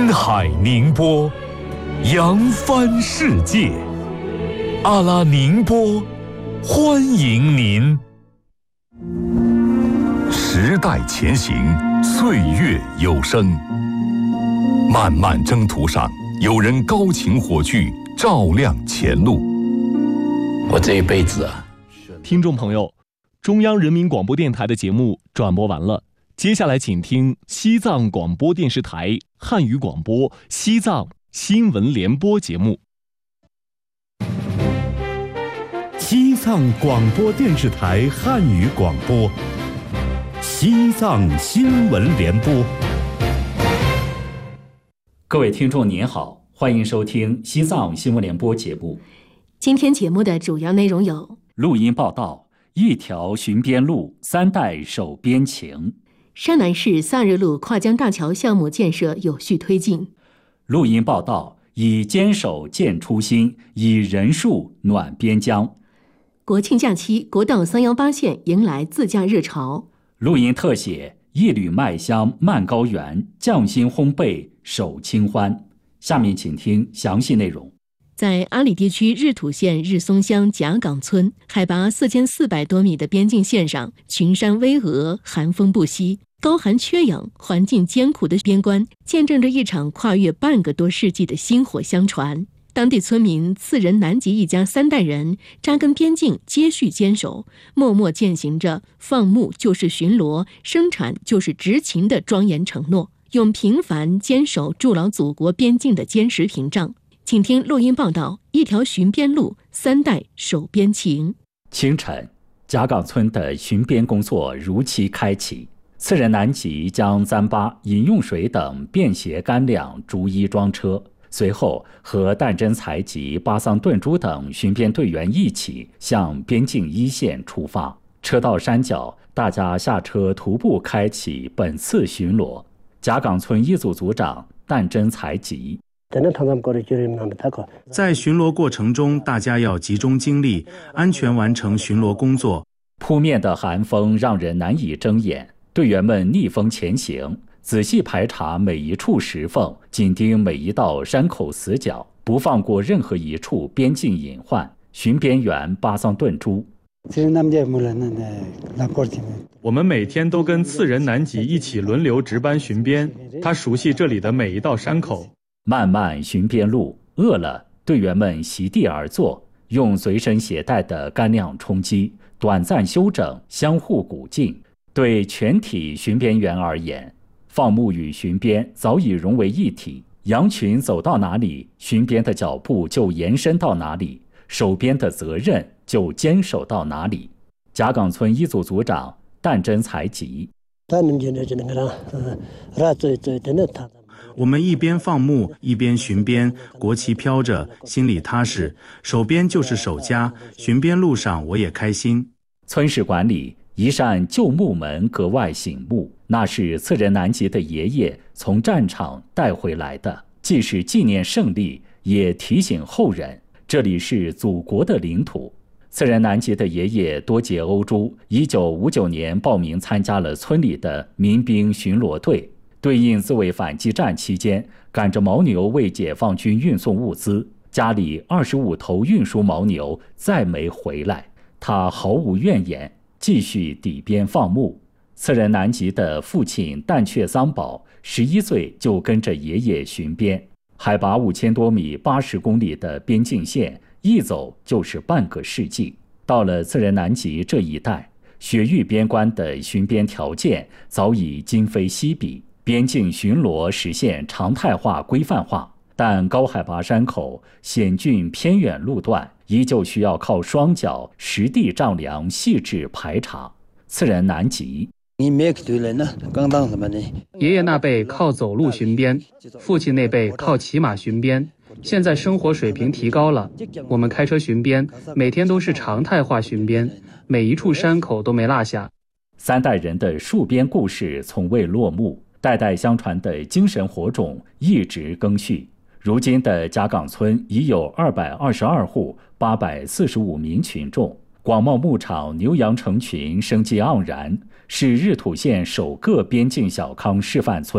青海宁波，扬帆世界。阿拉宁波，欢迎您。时代前行，岁月有声。漫漫征途上，有人高擎火炬，照亮前路。 我这一辈子啊， 听众朋友，中央人民广播电台的节目转播完了，接下来请听西藏广播电视台汉语广播西藏新闻联播节目。 西藏广播电视台汉语广播，西藏新闻联播。 各位听众您好，欢迎收听西藏新闻联播节目。 今天节目的主要内容有： 录音报道，一条巡边路，3代守边情； 山南市萨日路跨江大桥项目建设有序推进； 录音报道，以坚守见初心，以人数暖边疆； 国庆假期，国道318线迎来自驾热潮； 录音特写，一缕麦香漫高原，匠心烘焙守清欢。下面请听详细内容。 在阿里地区日土县日松乡贾岗村，海拔4400多米的边境线上，群山巍峨，寒风不息，高寒缺氧，环境艰苦的边关，见证着一场跨越半个多世纪的薪火相传。当地村民次仁南吉一家3代人扎根边境，接续坚守，默默践行着放牧就是巡逻，生产就是执勤的庄严承诺，用平凡坚守筑牢祖国边境的坚实屏障。请听录音报道：一条巡边路，3代守边情。 清晨，贾岗村的巡边工作如期开启。次仁南吉将糌粑、饮用水等便携干粮逐一装车，随后和旦真采集、巴桑炖猪等巡边队员一起向边境一线出发。车到山脚，大家下车徒步开启本次巡逻。贾岗村一组组长旦真采集。 在巡逻过程中，大家要集中精力，安全完成巡逻工作。 扑面的寒风让人难以睁眼，队员们逆风前行，仔细排查每一处石缝，紧盯每一道山口死角，不放过任何一处边境隐患。巡边员巴桑炖猪。 我们每天都跟次仁南吉一起轮流值班巡边，他熟悉这里的每一道山口。 漫漫巡边路，饿了，队员们席地而坐，用随身携带的干粮充饥，短暂休整，相互鼓劲。对全体巡边员而言，放牧与巡边早已融为一体，羊群走到哪里，巡边的脚步就延伸到哪里，守边的责任就坚守到哪里。贾岗村一组组长旦真采集。 我们一边放牧一边巡边，国旗飘着，心里踏实。守边就是守家，巡边路上我也开心。 村史馆里一扇旧木门格外醒目，那是次仁南吉的爷爷从战场带回来的，既是纪念胜利，也提醒后人这里是祖国的领土。次仁南吉的爷爷多杰欧珠1959年报名参加了村里的民兵巡逻队，对应自卫反击战期间，赶着牦牛为解放军运送物资，家里25头运输牦牛再没回来，他毫无怨言，继续抵边放牧。次仁南吉的父亲旦确桑宝11岁就跟着爷爷巡边，海拔5000多米80公里的边境线，一走就是半个世纪。到了次仁南吉这一带，雪域边关的巡边条件早已今非昔比，边境巡逻实现常态化规范化，但高海拔山口、险峻偏远路段依旧需要靠双脚实地丈量细致排查。次仁南吉。 爷爷那辈靠走路巡边，父亲那辈靠骑马巡边。现在生活水平提高了，我们开车巡边，每天都是常态化巡边，每一处山口都没落下。 3代人的戍边故事从未落幕，代代相传的精神火种一直更续。如今的贾岗村已有222户，845名群众。广袤牧场牛羊成群，生机盎然，是日土县首个边境小康示范村。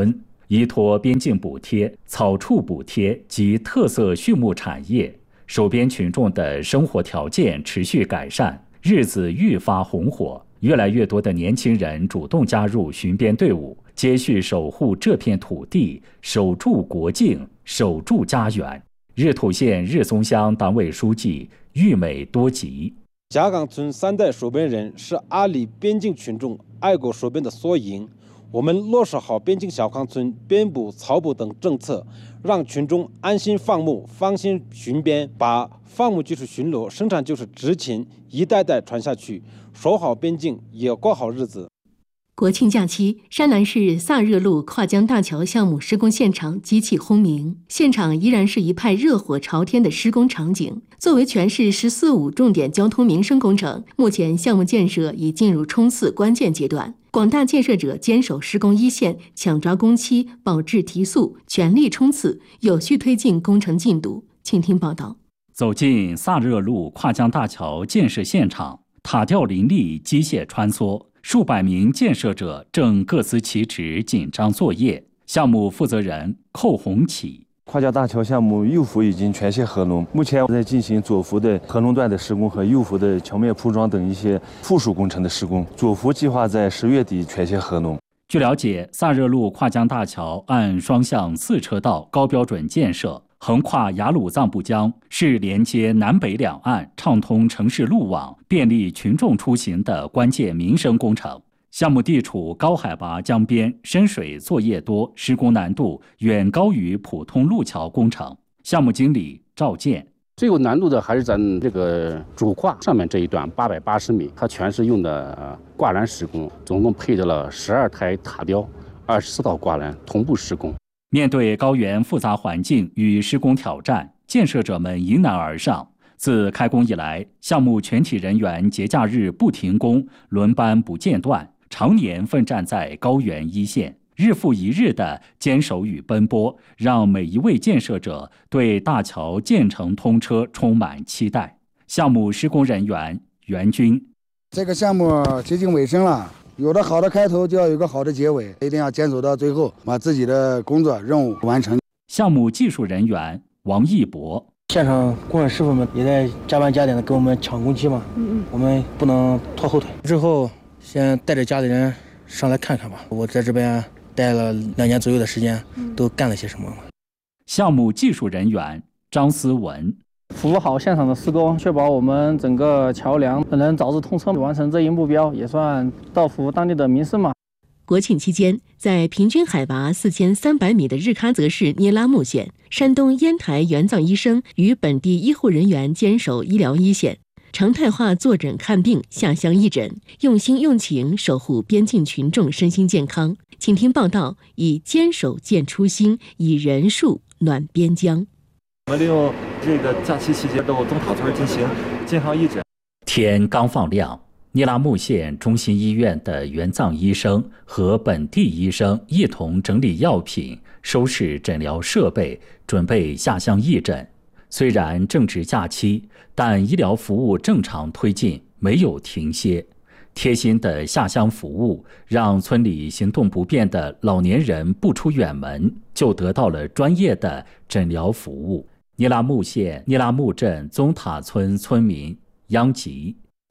依托边境补贴、草畜补贴及特色畜牧产业，守边群众的生活条件持续改善，日子愈发红火。越来越多的年轻人主动加入巡边队伍，接续守护这片土地，守住国境，守住家园。日土县日松乡党委书记郁美多吉： 贾岗村3代守边人是阿里边境群众爱国守边的缩影。我们落实好边境小康村边捕、草捕等政策，让群众安心放牧、放心巡边，把放牧就是巡逻，生产就是执勤，一代代传下去，守好边境，也过好日子。 国庆假期，山南市萨热路跨江大桥项目施工现场机器轰鸣，现场依然是一派热火朝天的施工场景。作为全市“14·5”重点交通民生工程，目前项目建设已进入冲刺关键阶段。广大建设者坚守施工一线，抢抓工期，保质提速，全力冲刺，有序推进工程进度。请听报道。 走进萨热路跨江大桥建设现场，塔吊林立，机械穿梭。数百名建设者正各司其职，紧张作业。项目负责人寇红启： 跨江大桥项目右幅已经全线合龙，目前在进行左幅的合龙段的施工和右幅的桥面铺装等一些附属工程的施工。左幅计划在10月底全线合龙。 据了解，萨热路跨江大桥按双向4车道高标准建设，横跨雅鲁藏布江，是连接南北两岸、畅通城市路网、便利群众出行的关键民生工程。项目地处高海拔江边，深水作业多，施工难度远高于普通路桥工程。项目经理赵健： 最有难度的还是咱这个主跨上面这一段880米，它全是用的挂栏施工，总共配置了12台塔吊、24道挂栏同步施工。 面对高原复杂环境与施工挑战，建设者们迎难而上。自开工以来，项目全体人员节假日不停工，轮班不间断，常年奋战在高原一线，日复一日的坚守与奔波，让每一位建设者对大桥建成通车充满期待。项目施工人员袁军： 这个项目接近尾声了，有了好的开头，就要有个好的结尾，一定要坚守到最后，把自己的工作任务完成。 项目技术人员王义博： 现场工人师傅们也在加班加点的给我们抢工期嘛，我们不能拖后腿。之后先带着家里人上来看看吧。我在这边待了2年左右的时间，都干了些什么？ 项目技术人员张思文： 服务好现场的施工，确保我们整个桥梁能早日通车，完成这一目标，也算造福当地的民生嘛。 国庆期间，在平均海拔4300米的日喀则市聂拉木县，山东烟台援藏医生与本地医护人员坚守医疗一线，常态化坐诊看病、下乡义诊，用心用情守护边境群众身心健康。请听报道：以坚守见初心，以人数暖边疆。 我们利用这个假期期间到宗塔村进行健康义诊。 天刚放亮，聂拉木县中心医院的援藏医生和本地医生一同整理药品、收拾诊疗设备，准备下乡义诊。虽然正值假期，但医疗服务正常推进，没有停歇。贴心的下乡服务，让村里行动不便的老年人不出远门，就得到了专业的诊疗服务。聂拉木县聂拉木镇宗塔村村民央吉：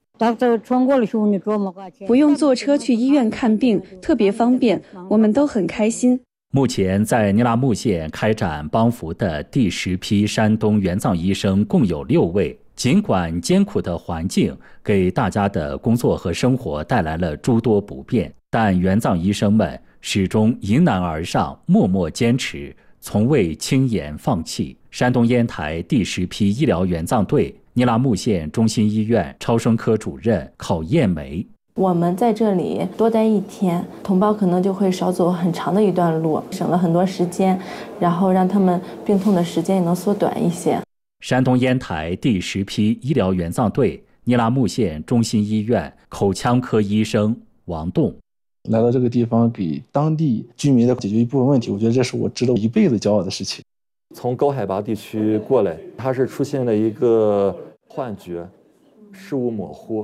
不用坐车去医院看病，特别方便，我们都很开心。 目前在聂拉木县开展帮扶的第10批山东援藏医生共有6位。尽管艰苦的环境给大家的工作和生活带来了诸多不便，但援藏医生们始终迎难而上，默默坚持，从未轻言放弃。山东烟台第10批医疗援藏队聂拉木县中心医院超声科主任考艳梅： 我们在这里多待1天，同胞可能就会少走很长的一段路，省了很多时间，然后让他们病痛的时间也能缩短一些。 山东烟台第10批医疗援藏队聂拉木县中心医院口腔科医生王栋： 来到这个地方，给当地居民的解决一部分问题，我觉得这是我值得一辈子骄傲的事情。 从高海拔地区过来，他是出现了一个幻觉，视物模糊。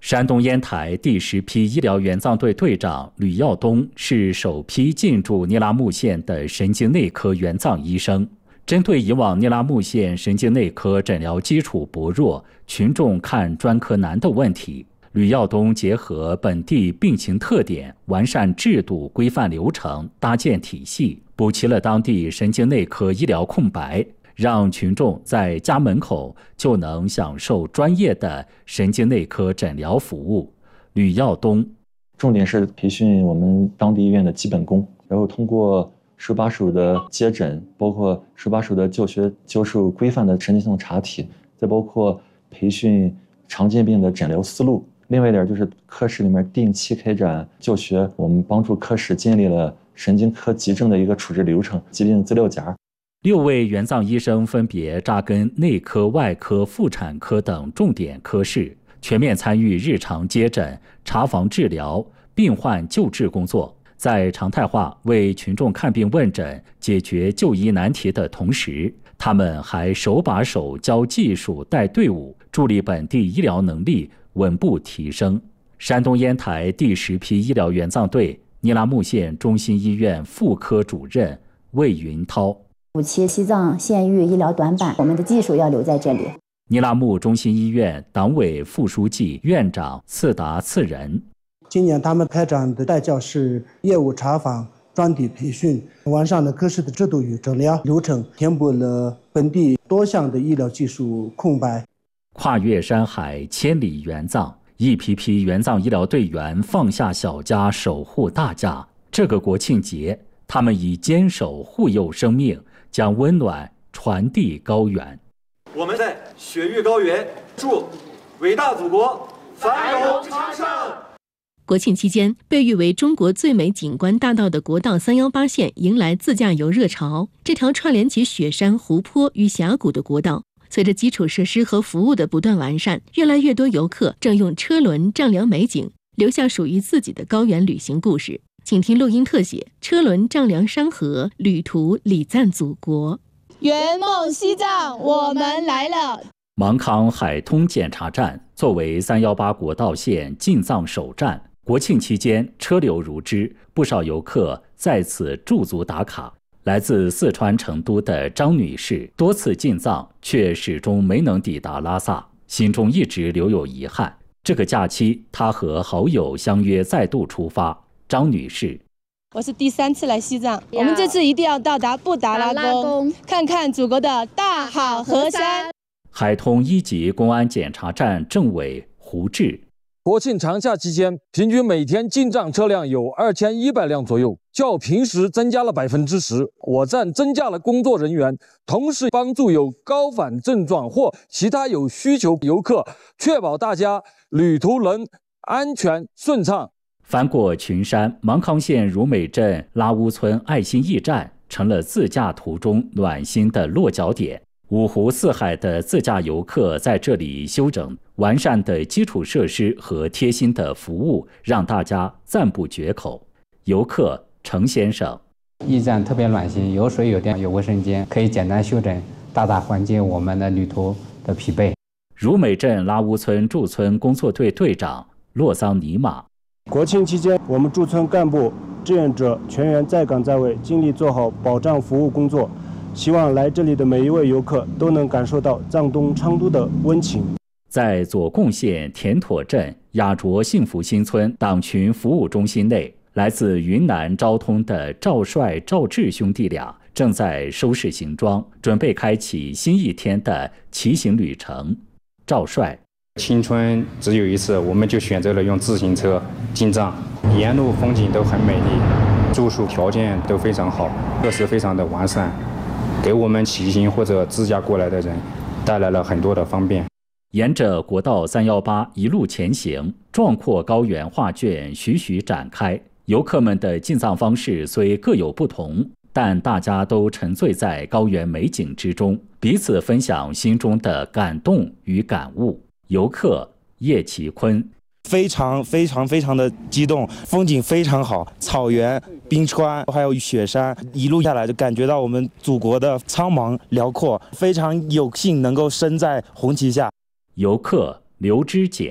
山东烟台第10批医疗援藏队队长吕耀东是首批进驻聂拉木县的神经内科援藏医生。针对以往聂拉木县神经内科诊疗基础薄弱、群众看专科难的问题，吕耀东结合本地病情特点，完善制度、规范流程，搭建体系，补齐了当地神经内科医疗空白，让群众在家门口就能享受专业的神经内科诊疗服务。吕耀东， 重点是培训我们当地医院的基本功，然后通过手把手的接诊，包括手把手的教授规范的神经系统查体，再包括培训常见病的诊疗思路。另外一点就是科室里面定期开展教学，我们帮助科室建立了神经科急症的一个处置流程、疾病资料夹。 6位援藏医生分别扎根内科、外科、妇产科等重点科室，全面参与日常接诊、查房治疗、病患救治工作。在常态化为群众看病问诊、解决就医难题的同时，他们还手把手教技术、带队伍，助力本地医疗能力稳步提升。山东烟台第10批医疗援藏队聂拉木县中心医院妇科主任魏云涛 5期西藏县域医疗短板，我们的技术要留在这里。 聂拉木中心医院党委副书记、院长次达次仁， 今年他们开展的带教是业务查访、专题培训，完善了科室的制度与诊疗流程，填补了本地多项的医疗技术空白。 跨越山海，千里援藏，一批批援藏医疗队员放下小家，守护大家。这个国庆节，他们以坚守护佑生命，将温暖传递高原。 我们在雪域高原，祝伟大祖国繁荣昌盛。 国庆期间，被誉为中国最美景观大道的国道318线迎来自驾游热潮。这条串联起雪山、湖泊与峡谷的国道，随着基础设施和服务的不断完善，越来越多游客正用车轮丈量美景，留下属于自己的高原旅行故事。请听录音特写：车轮丈量山河，旅途礼赞祖国。 圆梦西藏，我们来了。 芒康海通检查站作为318国道线进藏首站，国庆期间车流如织，不少游客在此驻足打卡。来自四川成都的张女士多次进藏，却始终没能抵达拉萨，心中一直留有遗憾。这个假期，她和好友相约再度出发。张女士， 我是第3次来西藏，我们这次一定要到达布达拉宫，看看祖国的大好河山。 海通1级公安检查站政委胡志， 国庆长假期间，平均每天进藏车辆有2100辆左右，较平时增加了10%。我站增加了工作人员，同时帮助有高反症状或其他有需求游客，确保大家旅途能安全顺畅。 翻过群山，芒康县如美镇拉乌村爱心驿站成了自驾途中暖心的落脚点。5湖4海的自驾游客在这里休整，完善的基础设施和贴心的服务让大家赞不绝口。游客程先生， 驿站特别暖心，有水有电有卫生间，可以简单休整，大大缓解我们的旅途的疲惫。 如美镇拉乌村驻村工作队队长洛桑尼玛， 国庆期间，我们驻村干部、志愿者全员在岗在位，尽力做好保障服务工作。希望来这里的每一位游客都能感受到藏东昌都的温情。 在左贡县田妥镇雅卓幸福新村党群服务中心内，来自云南昭通的赵帅、赵志兄弟俩正在收拾行装，准备开启新一天的骑行旅程。赵帅， 青春只有一次，我们就选择了用自行车进藏，沿路风景都很美丽，住宿条件都非常好，设施非常的完善，给我们骑行或者自驾过来的人带来了很多的方便。 沿着国道318一路前行，壮阔高原画卷徐徐展开。游客们的进藏方式虽各有不同，但大家都沉醉在高原美景之中，彼此分享心中的感动与感悟。游客叶其坤， 非常的激动，风景非常好，草原、冰川还有雪山，一路下来就感觉到我们祖国的苍茫辽阔，非常有幸能够身在红旗下。 游客刘之简，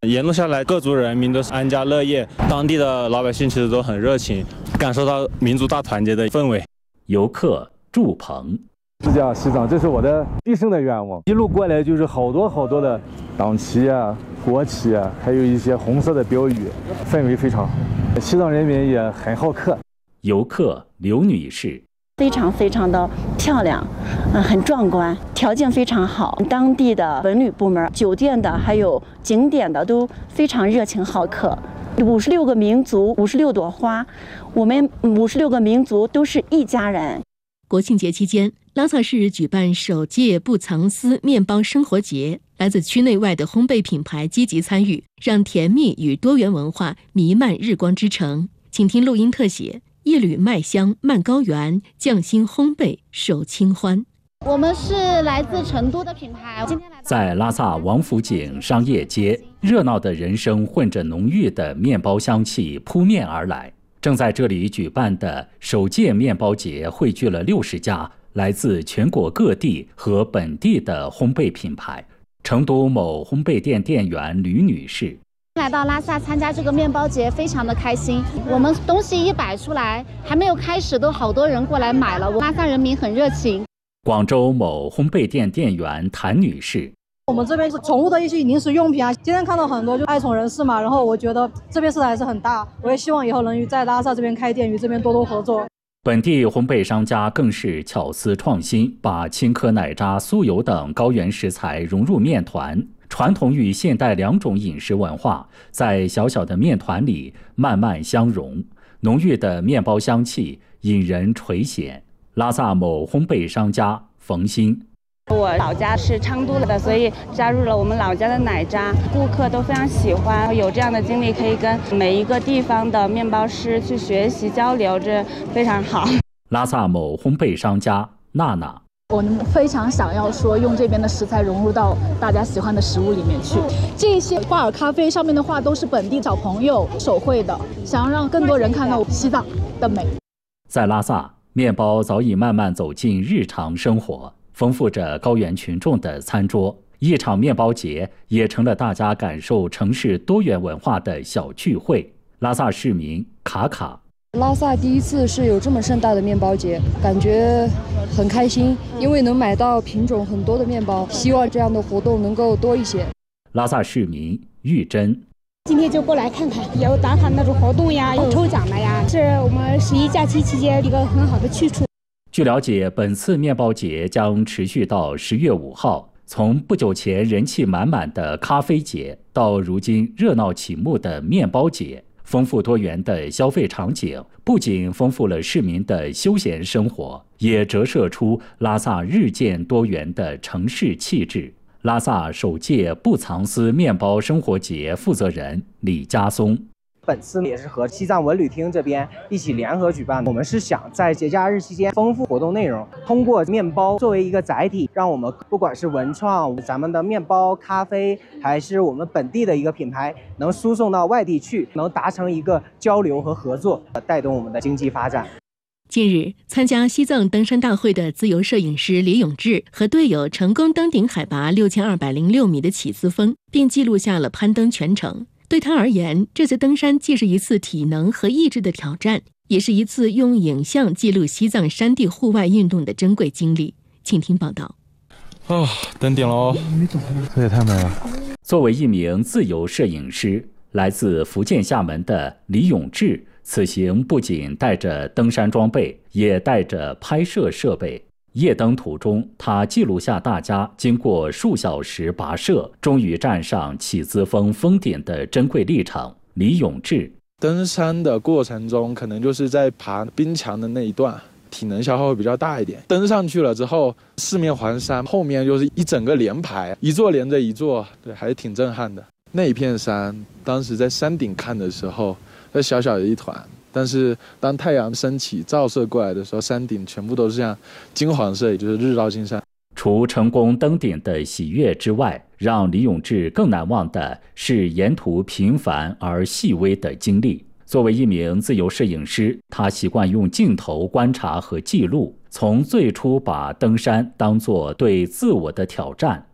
沿路下来，各族人民都是安家乐业，当地的老百姓其实都很热情，感受到民族大团结的氛围。 游客祝鹏， 自驾西藏，这是我的毕生的愿望。一路过来就是好多的党旗啊、国旗啊，还有一些红色的标语，氛围非常好。西藏人民也很好客。 游客刘女士， 非常的漂亮，很壮观，条件非常好。当地的文旅部门、酒店的还有景点的都非常热情好客。56个民族，56朵花，我们56个民族都是一家人。 国庆节期间，拉萨市举办首届不藏私面包生活节，来自区内外的烘焙品牌积极参与，让甜蜜与多元文化弥漫日光之城。请听录音特写：一缕麦香漫高原，匠心烘焙手清欢。 我们是来自成都的品牌，今天在拉萨王府井商业街，热闹的人声混着浓郁的面包香气扑面而来。正在这里举办的首届面包节汇聚了60家来自全国各地和本地的烘焙品牌。成都某烘焙店店员吕女士， 来到拉萨参加这个面包节，非常的开心。我们东西一摆出来，还没有开始，都好多人过来买了。拉萨人民很热情。 广州某烘焙店店员谭女士， 我们这边是宠物的一些零食用品啊，今天看到很多就爱宠人士嘛，然后我觉得这边市场还是很大，我也希望以后能在拉萨这边开店，与这边多多合作。 本地烘焙商家更是巧思创新，把青稞奶渣、酥油等高原食材融入面团，传统与现代2种饮食文化在小小的面团里慢慢相融，浓郁的面包香气引人垂涎。拉萨某烘焙商家冯鑫， 我老家是昌都的，所以加入了我们老家的奶渣，顾客都非常喜欢。有这样的经历，可以跟每一个地方的面包师去学习交流，这非常好。 拉萨某烘焙商家娜娜， 我们非常想要说用这边的食材融入到大家喜欢的食物里面去。这些挂耳咖啡上面的画都是本地小朋友手绘的，想要让更多人看到西藏的美。 在拉萨，面包早已慢慢走进日常生活，丰富着高原群众的餐桌。一场面包节也成了大家感受城市多元文化的小聚会。拉萨市民卡卡， 拉萨第一次是有这么盛大的面包节，感觉很开心，因为能买到品种很多的面包，希望这样的活动能够多一些。 拉萨市民玉珍， 今天就过来看看，有打卡那种活动呀，有抽奖的呀，是我们11假期期间一个很好的去处。 据了解，本次面包节将持续到10月5号。从不久前人气满满的咖啡节，到如今热闹启幕的面包节，丰富多元的消费场景，不仅丰富了市民的休闲生活，也折射出拉萨日渐多元的城市气质。拉萨首届不藏私面包生活节负责人李家松， 本次也是和西藏文旅厅这边一起联合举办的。我们是想在节假日期间丰富活动内容，通过面包作为一个载体，让我们不管是文创、咱们的面包、咖啡，还是我们本地的一个品牌，能输送到外地去，能达成一个交流和合作，带动我们的经济发展。 近日，参加西藏登山大会的自由摄影师李永志和队友成功登顶海拔6206米的起司峰，并记录下了攀登全程。对他而言，这次登山既是一次体能和意志的挑战，也是一次用影像记录西藏山地户外运动的珍贵经历。请听报道。 登顶喽！这也太美了。 作为一名自由摄影师，来自福建厦门的李永志，此行不仅带着登山装备，也带着拍摄设备。夜登途中，他记录下大家经过数小时跋涉，终于站上起子峰峰顶的珍贵历程。李永志， 登山的过程中，可能就是在爬冰墙的那一段，体能消耗会比较大一点。登上去了之后，四面环山，后面就是一整个连排，一座连着一座，对，还是挺震撼的。那一片山，当时在山顶看的时候，那小小的一团。但是当太阳升起照射过来的时候，山顶全部都是像金黄色，也就是日照金山。 除成功登顶的喜悦之外，让李永志更难忘的是沿途平凡而细微的经历。作为一名自由摄影师，他习惯用镜头观察和记录，从最初把登山当作对自我的挑战，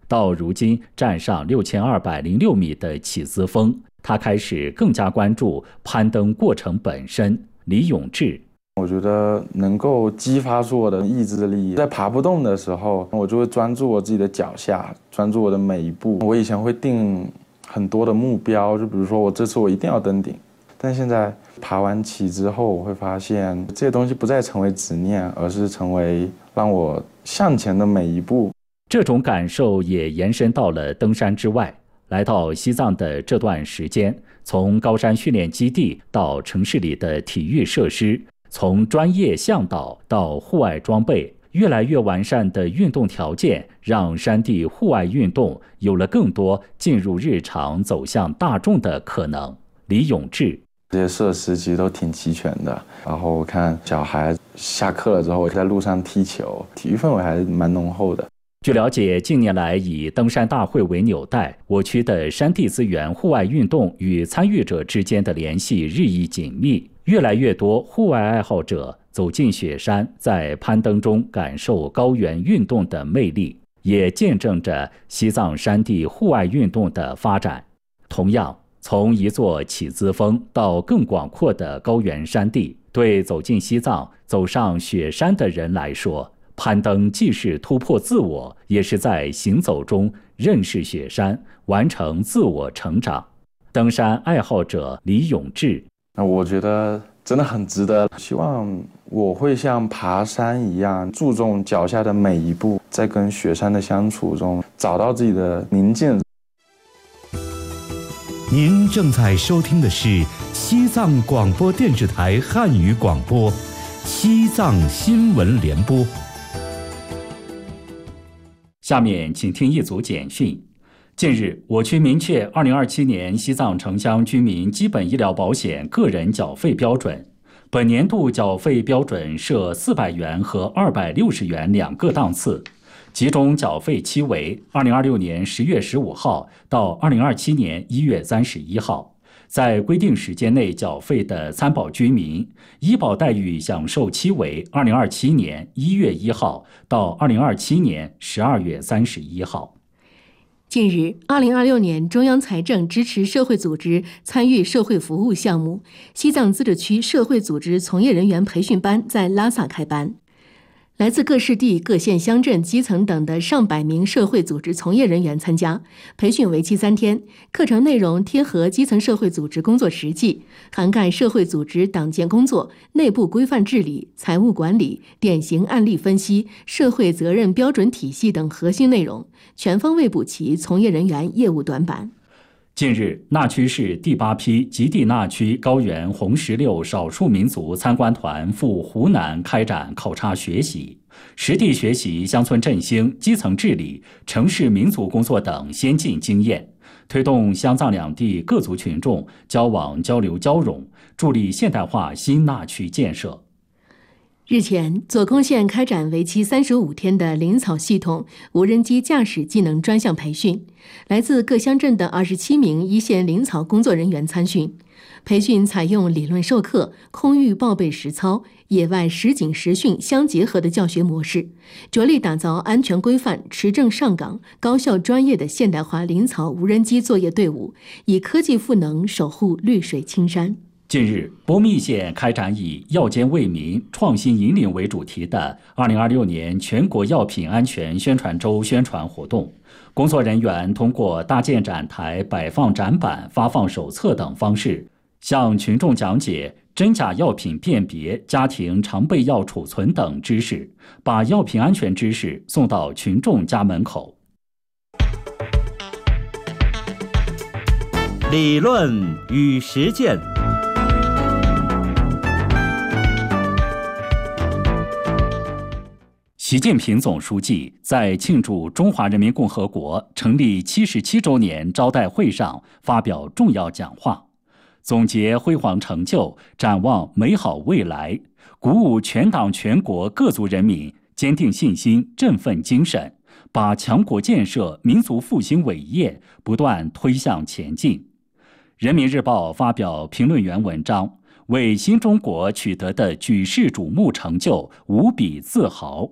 到如今站上6206米的起子峰，他开始更加关注攀登过程本身。李永志， 我觉得能够激发出我的意志力，在爬不动的时候，我就会专注我自己的脚下，专注我的每一步。我以前会定很多的目标，就比如说我这次我一定要登顶，但现在爬完起之后，我会发现这些东西不再成为执念，而是成为让我向前的每一步。 这种感受也延伸到了登山之外。来到西藏的这段时间，从高山训练基地到城市里的体育设施，从专业向导到户外装备，越来越完善的运动条件，让山地户外运动有了更多进入日常、走向大众的可能。李永志， 这些设施其实都挺齐全的，然后我看小孩下课了之后在路上踢球，体育氛围还是蛮浓厚的。 据了解，近年来以登山大会为纽带，我区的山地资源户外运动与参与者之间的联系日益紧密，越来越多户外爱好者走进雪山，在攀登中感受高原运动的魅力，也见证着西藏山地户外运动的发展。同样，从一座起子峰到更广阔的高原山地，对走进西藏、走上雪山的人来说，攀登既是突破自我，也是在行走中认识雪山，完成自我成长。登山爱好者李永志， 我觉得真的很值得，希望我会像爬山一样注重脚下的每一步，在跟雪山的相处中找到自己的宁静。 您正在收听的是西藏广播电视台汉语广播，西藏新闻联播。 下面请听一组简讯。近日，我区明确2027年西藏城乡居民基本医疗保险个人缴费标准。本年度缴费标准设400元和260元两个档次，集中缴费期为2026年10月15号到2027年1月31号。在规定时间内缴费的参保居民，医保待遇享受期为2027年1月1号到2027年12月31号。 近日，2026年中央财政支持社会组织参与社会服务项目西藏自治区社会组织从业人员培训班在拉萨开班。来自各市地、各县乡镇、基层等的上百名社会组织从业人员参加培训，为期3天。课程内容贴合基层社会组织工作实际，涵盖社会组织党建工作、内部规范治理、财务管理、典型案例分析、社会责任标准体系等核心内容，全方位补齐从业人员业务短板。 近日，纳区市第8批吉地纳区高原红石榴少数民族参观团赴湖南开展考察学习，实地学习乡村振兴、基层治理、城市民族工作等先进经验，推动湘藏两地各族群众交往交流交融，助力现代化新纳区建设。 日前，左贡县开展为期35天的林草系统无人机驾驶技能专项培训，来自各乡镇的27名一线林草工作人员参训。培训采用理论授课、空域报备实操、野外实景实训相结合的教学模式，着力打造安全规范、持证上岗、高效专业的现代化林草无人机作业队伍，以科技赋能守护绿水青山。 近日，波密县开展以药监为民、创新引领为主题的2026年全国药品安全宣传周宣传活动。工作人员通过搭建展台、摆放展板、发放手册等方式，向群众讲解真假药品辨别、家庭常备药储存等知识，把药品安全知识送到群众家门口。 理论与实践。 习近平总书记在庆祝中华人民共和国成立77周年招待会上发表重要讲话，总结辉煌成就，展望美好未来，鼓舞全党全国各族人民坚定信心、振奋精神，把强国建设、民族复兴伟业不断推向前进。人民日报发表评论员文章，为新中国取得的举世瞩目成就无比自豪。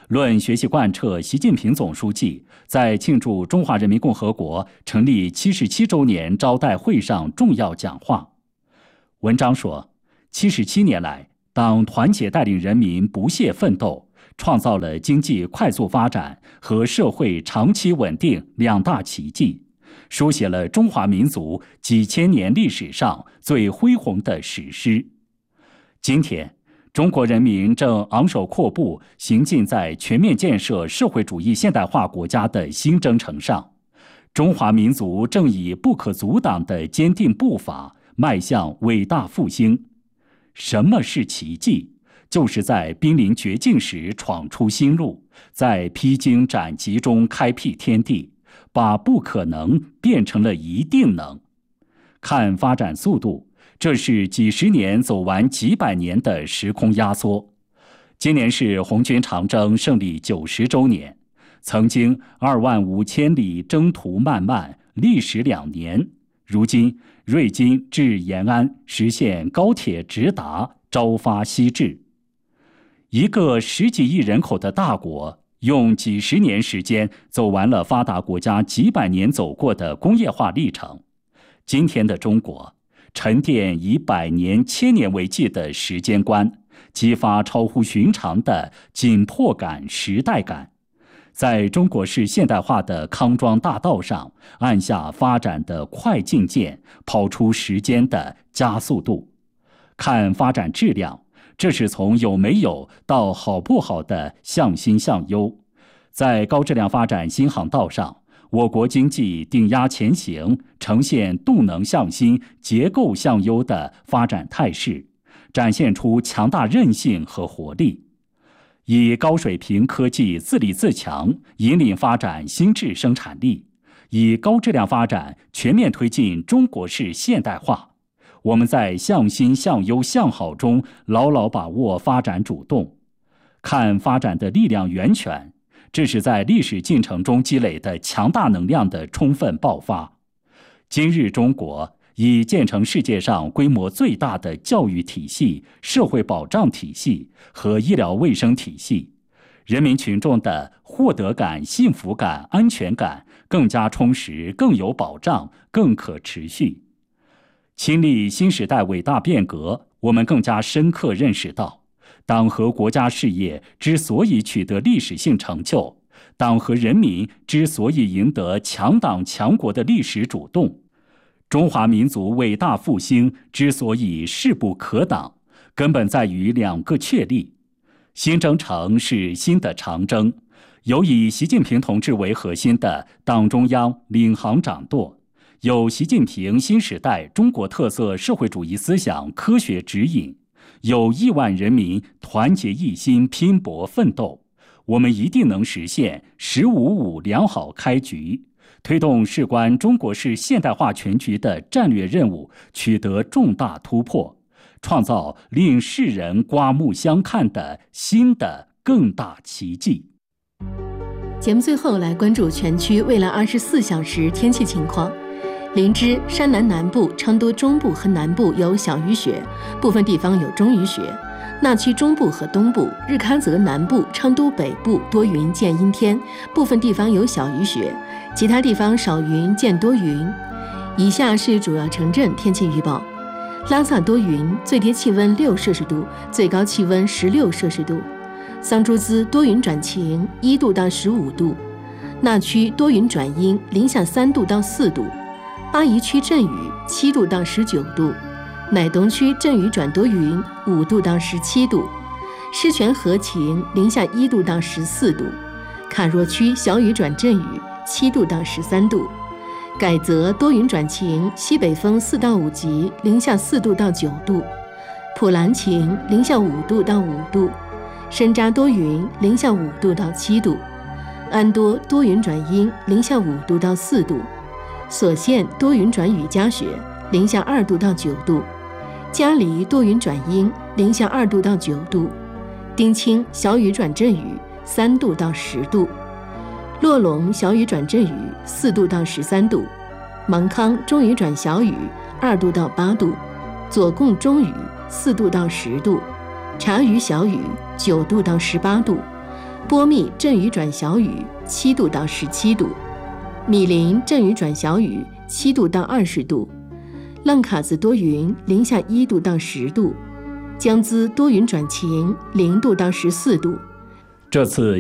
论学习贯彻习近平总书记在庆祝中华人民共和国成立77周年招待会上重要讲话。文章说，77年来，党团结带领人民不懈奋斗，创造了经济快速发展和社会长期稳定两大奇迹，书写了中华民族几千年历史上最恢宏的史诗。今天，中国人民正昂首阔步行进在全面建设社会主义现代化国家的新征程上，中华民族正以不可阻挡的坚定步伐迈向伟大复兴。什么是奇迹？就是在濒临绝境时闯出新路，在披荆斩棘中开辟天地，把不可能变成了一定能。看发展速度，这是几十年走完几百年的时空压缩。今年是红军长征胜利90周年，曾经25000里征途漫漫，历时2年，如今瑞金至延安实现高铁直达，朝发夕至。一个10几亿人口的大国，用几十年时间走完了发达国家几百年走过的工业化历程。今天的中国，沉淀以100年、1000年为计的时间观，激发超乎寻常的紧迫感、时代感，在中国式现代化的康庄大道上按下发展的快进键，跑出时间的加速度。看发展质量，这是从有没有到好不好的向新向优。在高质量发展新航道上，我国经济顶压前行，呈现动能向新、结构向优的发展态势，展现出强大韧性和活力。以高水平科技自立自强引领发展新质生产力，以高质量发展全面推进中国式现代化。我们在向新向优向好中牢牢把握发展主动。看发展的力量源泉，这是在历史进程中积累的强大能量的充分爆发。今日中国已建成世界上规模最大的教育体系、社会保障体系和医疗卫生体系，人民群众的获得感、幸福感、安全感更加充实、更有保障、更可持续。亲历新时代伟大变革，我们更加深刻认识到，党和国家事业之所以取得历史性成就，党和人民之所以赢得强党强国的历史主动，中华民族伟大复兴之所以势不可挡，根本在于2个确立。新征程是新的长征，有以习近平同志为核心的党中央领航掌舵，有习近平新时代中国特色社会主义思想科学指引，有亿万人民团结一心拼搏奋斗，我们一定能实现“15-5”良好开局，推动事关中国式现代化全局的战略任务取得重大突破，创造令世人刮目相看的新的更大奇迹。 节目最后来关注全区未来24小时天气情况。林芝、山南南部、成都中部和南部有小雨雪，部分地方有中雨雪。纳区中部和东部、日喀则南部、成都北部多云见阴天，部分地方有小雨雪，其他地方少云见多云。以下是主要城镇天气预报：拉萨多云，最低气温6摄氏度，最高气温16摄氏度；桑珠孜多云转晴，1度到15度；纳区多云转阴，零下3度到4度；巴宜区阵雨，7度到19度；乃东区阵雨转多云，5度到17度；狮泉和晴，零下1度到14度；卡若区小雨转阵雨，7度到13度；改则多云转晴，西北风4到5级，零下4度到9度；普兰晴，零下5度到5度；深扎多云，零下5度到7度；安多多云转阴，零下5度到4度；索县多云转雨夹雪，零下2度到9度；嘉黎多云转阴，零下2度到9度；丁清小雨转阵雨，3度到10度；洛龙小雨转阵雨，4度到13度；芒康中雨转小雨，2度到8度；左贡中雨，4度到10度；察隅小雨，9度到18度； 波密阵雨转小雨7度到17度，米林阵雨转小雨7度到20度，浪卡子多云零下1度到10度，江孜多云转晴0度到14度。 这次